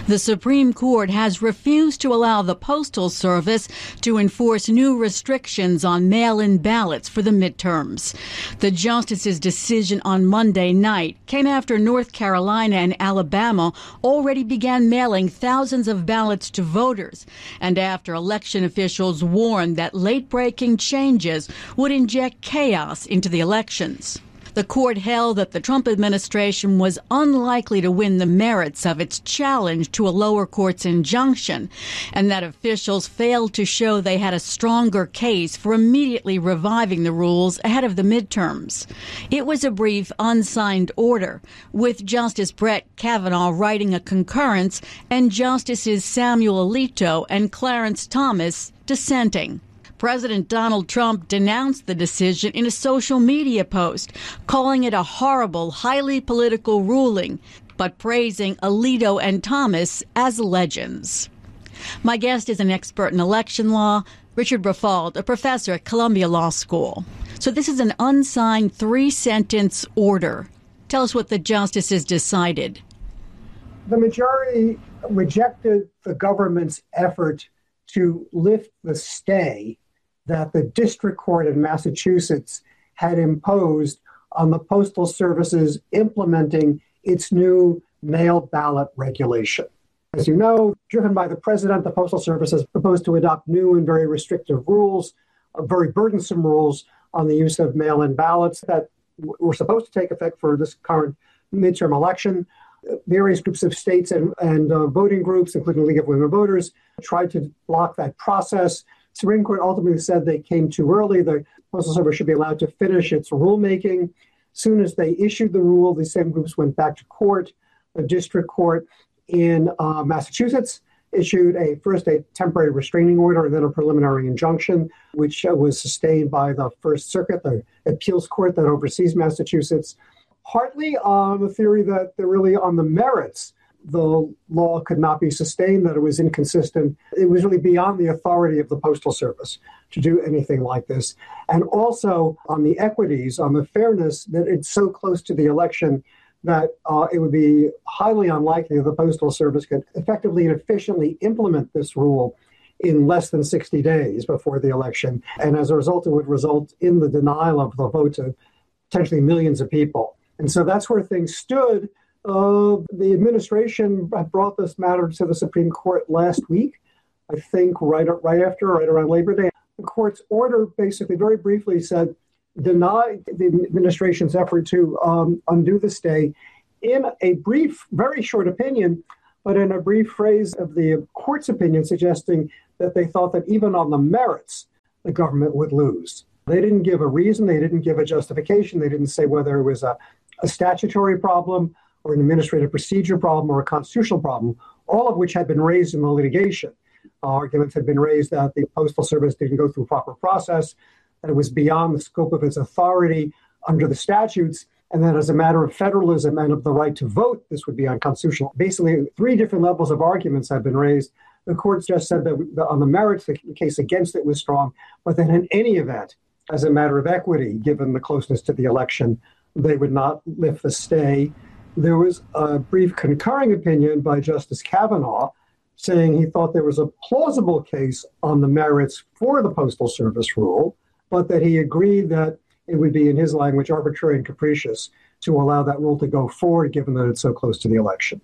The Supreme Court has refused to allow the Postal Service to enforce new restrictions on mail-in ballots for the midterms. The justice's decision on Monday night came after North Carolina and Alabama already began mailing thousands of ballots to voters, and after election officials warned that late-breaking changes would inject chaos into the elections. The court held that the Trump administration was unlikely to win the merits of its challenge to a lower court's injunction, and that officials failed to show they had a stronger case for immediately reviving the rules ahead of the midterms. It was a brief, unsigned order, with Justice Brett Kavanaugh writing a concurrence and Justices Samuel Alito and Clarence Thomas dissenting. President Donald Trump denounced the decision in a social media post, calling it a horrible, highly political ruling, but praising Alito and Thomas as legends. My guest is an expert in election law, Richard Briffault, a professor at Columbia Law School. So this is an unsigned 3-sentence order. Tell us what the justices decided. The majority rejected the government's effort to lift the stay that the district court in Massachusetts had imposed on the Postal Service's implementing its new mail ballot regulation. As you know, driven by the president, the Postal Service has proposed to adopt new and very restrictive rules, very burdensome rules on the use of mail-in ballots that were supposed to take effect for this current midterm election. Various groups of states and voting groups, including the League of Women Voters, tried to block that process. Supreme Court ultimately said they came too early. The Postal Service should be allowed to finish its rulemaking. As soon as they issued the rule, the same groups went back to court. The district court in Massachusetts issued first a temporary restraining order and then a preliminary injunction, which was sustained by the First Circuit, the appeals court that oversees Massachusetts, partly on the theory that they're really on the merits. The law could not be sustained, that it was inconsistent. It was really beyond the authority of the Postal Service to do anything like this. And also on the equities, on the fairness, that it's so close to the election that it would be highly unlikely that the Postal Service could effectively and efficiently implement this rule in less than 60 days before the election. And as a result, it would result in the denial of the vote to potentially millions of people. And so that's where things stood. The administration brought this matter to the Supreme Court last week, I think right around Labor Day. The court's order basically very briefly said, denied the administration's effort to undo the stay in a brief, very short opinion, but in a brief phrase of the court's opinion suggesting that they thought that even on the merits, the government would lose. They didn't give a reason. They didn't give a justification. They didn't say whether it was a statutory problem or an administrative procedure problem or a constitutional problem, all of which had been raised in the litigation. Arguments had been raised that the Postal Service didn't go through proper process, that it was beyond the scope of its authority under the statutes, and that as a matter of federalism and of the right to vote, this would be unconstitutional. Basically, 3 different levels of arguments had been raised. The court just said that on the merits, the case against it was strong, but that in any event, as a matter of equity, given the closeness to the election, they would not lift the stay. There was a brief concurring opinion by Justice Kavanaugh saying he thought there was a plausible case on the merits for the Postal Service rule, but that he agreed that it would be, in his language, arbitrary and capricious to allow that rule to go forward, given that it's so close to the election.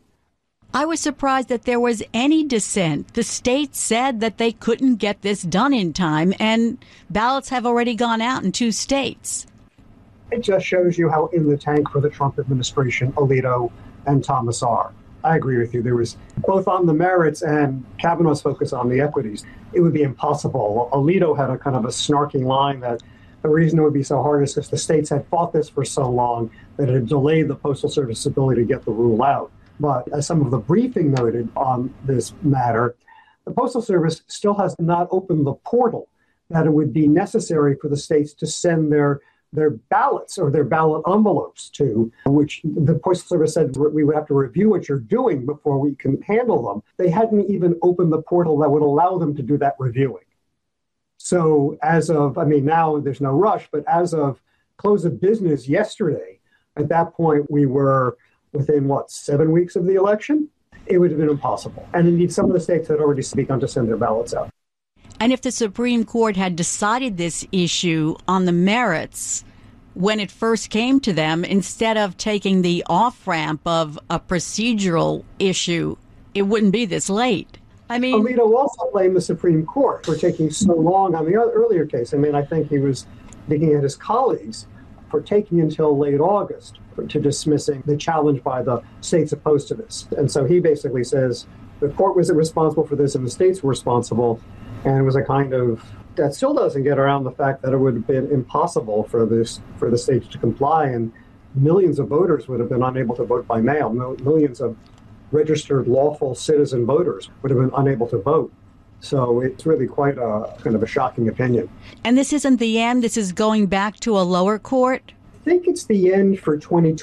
I was surprised that there was any dissent. The state said that they couldn't get this done in time, and ballots have already gone out in 2 states. It just shows you how in the tank for the Trump administration Alito and Thomas are. I agree with you. There was both on the merits and Kavanaugh's focus on the equities. It would be impossible. Alito had a kind of a snarking line that the reason it would be so hard is because the states had fought this for so long that it had delayed the Postal Service's ability to get the rule out. But as some of the briefing noted on this matter, the Postal Service still has not opened the portal that it would be necessary for the states to send their ballots or their ballot envelopes to, which the Postal Service said we would have to review what you're doing before we can handle them. They hadn't even opened the portal that would allow them to do that reviewing. So now there's no rush, but as of close of business yesterday, at that point we were within, 7 weeks of the election? it would have been impossible. And indeed, some of the states had already begun to send their ballots out. And if the Supreme Court had decided this issue on the merits when it first came to them, instead of taking the off-ramp of a procedural issue, it wouldn't be this late. I mean, Alito also blamed the Supreme Court for taking so long on the earlier case. I mean, I think he was digging at his colleagues for taking until late August to dismissing the challenge by the states opposed to this. And so he basically says the court wasn't responsible for this and the states were responsible. And it was a kind of, that still doesn't get around the fact that it would have been impossible for the states to comply, and millions of voters would have been unable to vote by mail. Millions of registered lawful citizen voters would have been unable to vote. So it's really quite a kind of a shocking opinion. And this isn't the end? This is going back to a lower court? I think it's the end for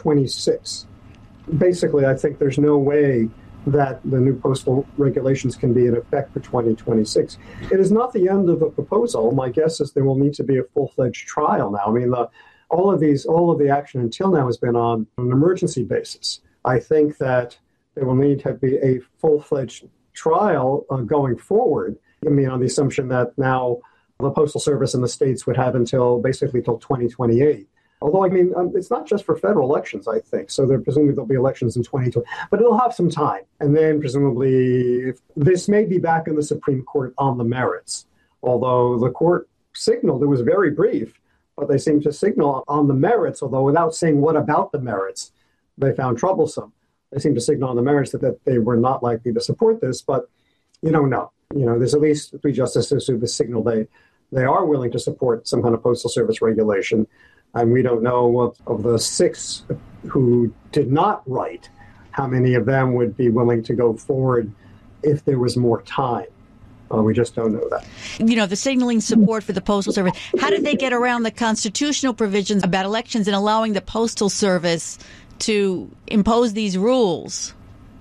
2026. Basically, I think there's no way that the new postal regulations can be in effect for 2026. It is not the end of the proposal. My guess is there will need to be a full-fledged trial now. I mean, all of the action until now has been on an emergency basis. I think that there will need to be a full-fledged trial going forward. I mean, on the assumption that now the Postal Service in the states would have until 2028. Although, I mean, it's not just for federal elections, I think. So presumably there'll be elections in 2020, but it'll have some time. And then presumably this may be back in the Supreme Court on the merits. Although the court signaled, it was very brief, but they seemed to signal on the merits, although without saying what about the merits they found troublesome. They seemed to signal on the merits that they were not likely to support this, but you don't know. You know, there's at least 3 justices who signaled they are willing to support some kind of Postal Service regulation. And we don't know of the 6 who did not write, how many of them would be willing to go forward if there was more time. We just don't know that. You know, the signaling support for the Postal Service, how did they get around the constitutional provisions about elections and allowing the Postal Service to impose these rules?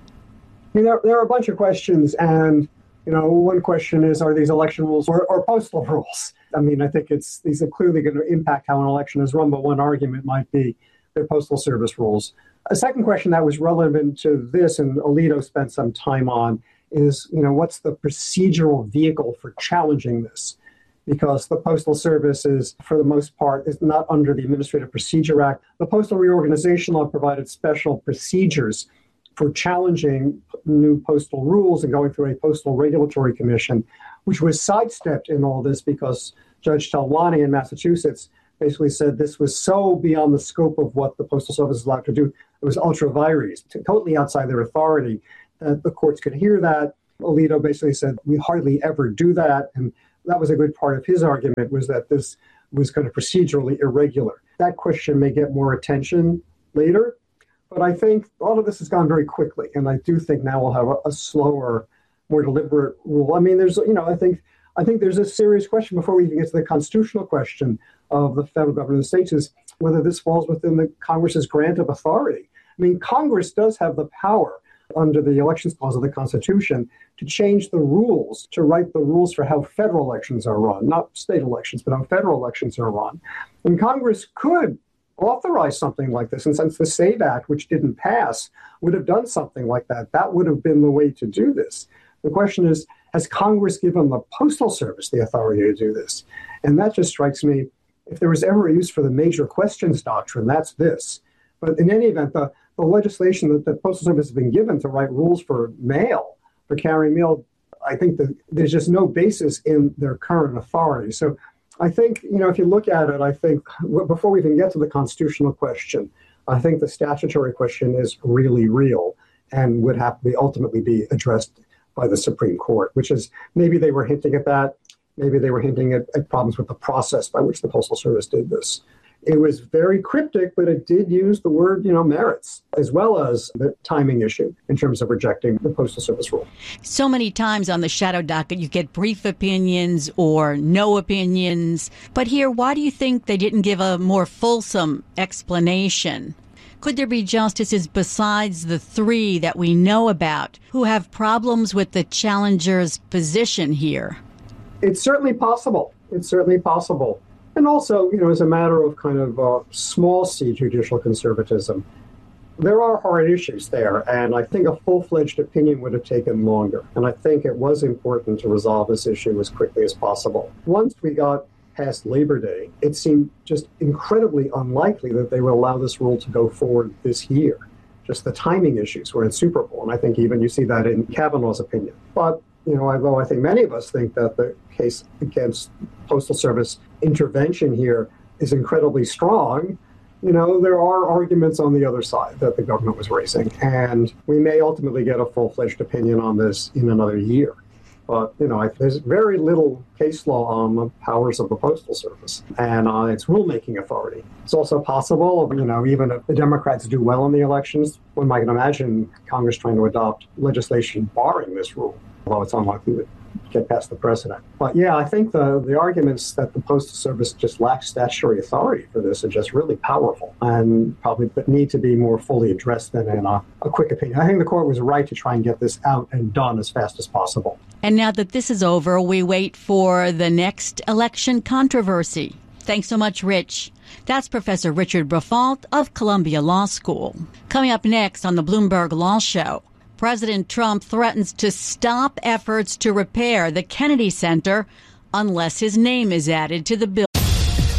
I mean, there are a bunch of questions. And, you know, one question is, are these election rules or postal rules? I mean, I think these are clearly going to impact how an election is run, but one argument might be the Postal Service rules. A second question that was relevant to this, and Alito spent some time on, is, you know, what's the procedural vehicle for challenging this? Because the Postal Service is, for the most part, is not under the Administrative Procedure Act. The Postal Reorganization Law provided special procedures for challenging new postal rules and going through a Postal Regulatory Commission, which was sidestepped in all this because Judge Talwani in Massachusetts basically said this was so beyond the scope of what the Postal Service is allowed to do. It was ultra vires, totally outside their authority, that the courts could hear that. Alito basically said, we hardly ever do that. And that was a good part of his argument, was that this was kind of procedurally irregular. That question may get more attention later, but I think all of this has gone very quickly. And I do think now we'll have a slower, more deliberate rule. I mean, there's, you know, I think there's a serious question before we even get to the constitutional question of the federal government of the states, is whether this falls within the Congress's grant of authority. I mean, Congress does have the power under the Elections Clause of the Constitution to change the rules, to write the rules for how federal elections are run, not state elections, but how federal elections are run. And Congress could authorize something like this. And since the SAVE Act, which didn't pass, would have done something like that, that would have been the way to do this. The question is, has Congress given the Postal Service the authority to do this? And that just strikes me, if there was ever a use for the major questions doctrine, that's this. But in any event, the legislation that the Postal Service has been given to write rules for mail, for carrying mail, I think that there's just no basis in their current authority. So I think, you know, if you look at it, I think before we even get to the constitutional question, I think the statutory question is really real and would have to ultimately be addressed by the Supreme Court, which is, maybe they were hinting at that. Maybe they were hinting at problems with the process by which the Postal Service did this. It was very cryptic, but it did use the word, you know, merits, as well as the timing issue in terms of rejecting the Postal Service rule. So many times on the shadow docket, you get brief opinions or no opinions. But here, why do you think they didn't give a more fulsome explanation? Could there be justices besides the 3 that we know about who have problems with the challenger's position here? It's certainly possible. It's certainly possible. And also, you know, as a matter of kind of small C judicial conservatism, There are hard issues there, and I think a full-fledged opinion would have taken longer. And I think it was important to resolve this issue as quickly as possible. Once we got past Labor Day, it seemed just incredibly unlikely that they would allow this rule to go forward this year. Just the timing issues were insuperable, and I think even you see that in Kavanaugh's opinion. But, although I think many of us think that the case against Postal Service intervention here is incredibly strong, there are arguments on the other side that the government was raising, and we may ultimately get a full-fledged opinion on this in another year. But, there's very little case law on the powers of the Postal Service and on its rulemaking authority. It's also possible, even if the Democrats do well in the elections, one might imagine Congress trying to adopt legislation barring this rule, although it's unlikely to get past the president. But yeah, I think the arguments that the Postal Service just lacks statutory authority for this are just really powerful and probably need to be more fully addressed than in a quick opinion. I think the court was right to try and get this out and done as fast as possible. And now that this is over, we wait for the next election controversy. Thanks so much, Rich. That's Professor Richard Briffault of Columbia Law School. Coming up next on the Bloomberg Law Show, President Trump threatens to stop efforts to repair the Kennedy Center unless his name is added to the bill.